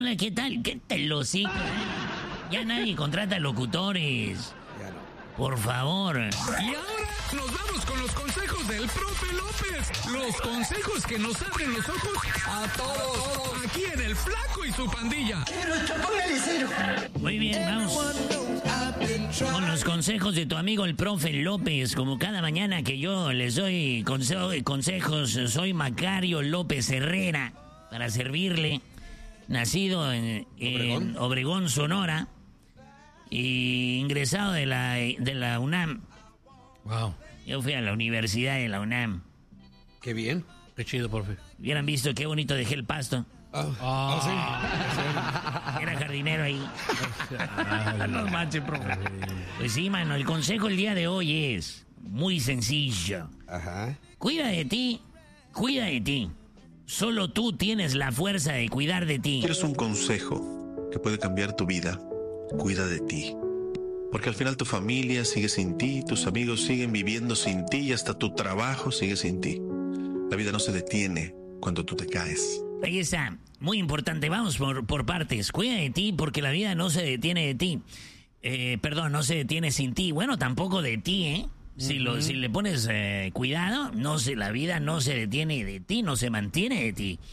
Hola, ¿qué tal? ¿Qué tal los hocico? Ya nadie contrata locutores. Por favor. Y ahora nos vamos con los consejos del profe López. Los consejos que nos abren los ojos a todos. Aquí en El Flaco y su pandilla. Muy bien, vamos con los consejos de tu amigo el profe López. Como cada mañana que yo les doy consejos, soy Macario López Herrera para servirle. Nacido en Obregón, Sonora, y ingresado de la UNAM. Wow. Yo fui a la Universidad de la UNAM. Qué bien. Qué chido, profe. Hubieran visto qué bonito dejé el pasto. Sí. Era jardinero ahí. No manches, profe. Pues sí, mano, el consejo el día de hoy es muy sencillo. Ajá. Cuida de ti. Solo tú tienes la fuerza de cuidar de ti. ¿Quieres un consejo que puede cambiar tu vida? Cuida de ti. Porque al final tu familia sigue sin ti, tus amigos siguen viviendo sin ti y hasta tu trabajo sigue sin ti. La vida no se detiene cuando tú te caes. Ahí está, muy importante. Vamos por partes. Cuida de ti porque la vida no se detiene de ti. No se detiene sin ti. Bueno, tampoco de ti, ¿eh? Si le pones cuidado, la vida no se detiene de ti, no se mantiene de ti.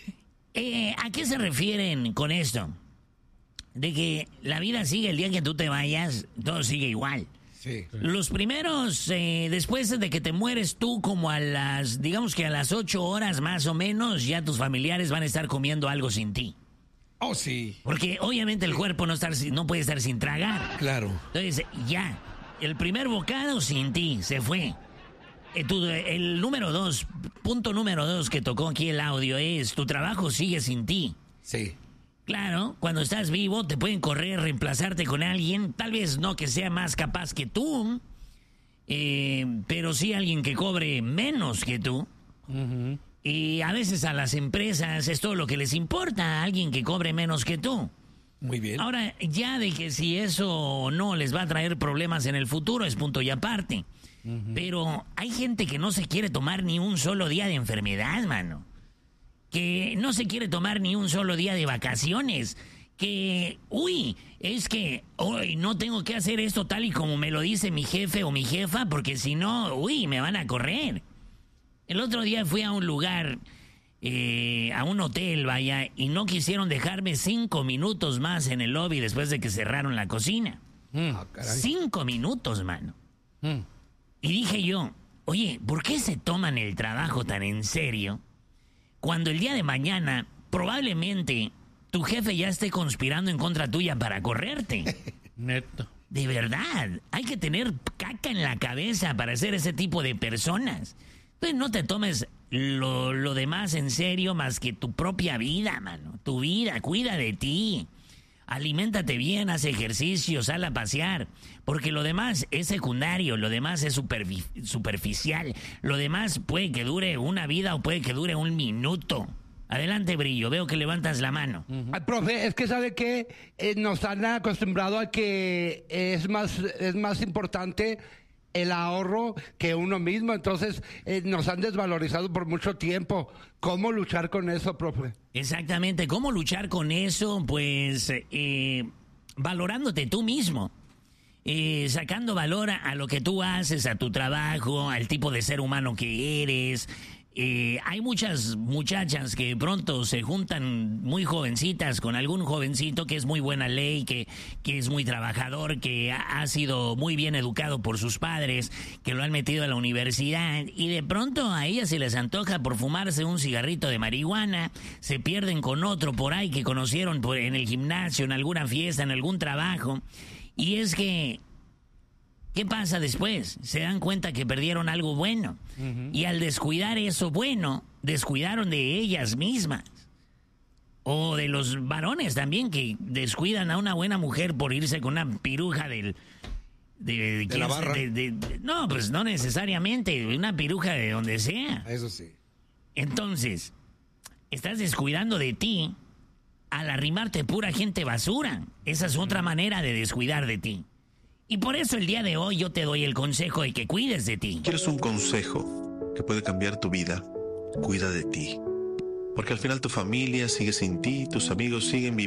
¿A qué se refieren con esto? De que la vida sigue el día que tú te vayas, todo sigue igual. Sí. Los primeros, después de que te mueres tú, como digamos que a las 8 horas más o menos, ya tus familiares van a estar comiendo algo sin ti. Oh, sí. Porque obviamente el cuerpo no puede estar sin tragar. Claro. Entonces, ya. El primer bocado sin ti, se fue. El punto número 2 que tocó aquí el audio es, tu trabajo sigue sin ti. Sí. Claro, cuando estás vivo te pueden correr, reemplazarte con alguien, tal vez no que sea más capaz que tú, pero sí alguien que cobre menos que tú. Uh-huh. Y a veces a las empresas es todo lo que les importa, alguien que cobre menos que tú. Muy bien. Ahora, ya de que si eso o no les va a traer problemas en el futuro es punto y aparte. Uh-huh. Pero hay gente que no se quiere tomar ni un solo día de enfermedad, mano. Que no se quiere tomar ni un solo día de vacaciones. Que, es que hoy no tengo que hacer esto tal y como me lo dice mi jefe o mi jefa, porque si no, me van a correr. El otro día fui a un lugar... a un hotel, vaya, y no quisieron dejarme 5 minutos más en el lobby después de que cerraron la cocina. 5 minutos, mano. Y dije yo, oye, ¿por qué se toman el trabajo tan en serio cuando el día de mañana probablemente tu jefe ya esté conspirando en contra tuya para correrte? Neto. De verdad, hay que tener caca en la cabeza para ser ese tipo de personas. Entonces no te tomes lo demás en serio más que tu propia vida, mano. Tu vida, cuida de ti. Aliméntate bien, haz ejercicio, sal a pasear. Porque lo demás es secundario, lo demás es superficial. Lo demás puede que dure una vida o puede que dure un minuto. Adelante, Brillo, veo que levantas la mano. Ay, profe, es que sabe que nos han acostumbrado a que es más importante el ahorro que uno mismo, entonces nos han desvalorizado por mucho tiempo. ¿Cómo luchar con eso, profe? Exactamente, ¿cómo luchar con eso? Pues valorándote tú mismo, sacando valor a lo que tú haces, a tu trabajo, al tipo de ser humano que eres. Hay muchas muchachas que pronto se juntan muy jovencitas con algún jovencito que es muy buena ley, que es muy trabajador, que ha sido muy bien educado por sus padres, que lo han metido a la universidad, y de pronto a ellas se les antoja por fumarse un cigarrito de marihuana, se pierden con otro por ahí que conocieron en el gimnasio, en alguna fiesta, en algún trabajo, y es que... ¿qué pasa después? Se dan cuenta que perdieron algo bueno. Uh-huh. Y al descuidar eso bueno, descuidaron de ellas mismas. O de los varones también, que descuidan a una buena mujer por irse con una piruja de la barra. No, pues no necesariamente, una piruja de donde sea. Eso sí. Entonces, estás descuidando de ti al arrimarte pura gente basura. Esa es otra manera de descuidar de ti. Y por eso el día de hoy yo te doy el consejo de que cuides de ti. ¿Quieres un consejo que puede cambiar tu vida? Cuida de ti. Porque al final tu familia sigue sin ti, tus amigos siguen viviendo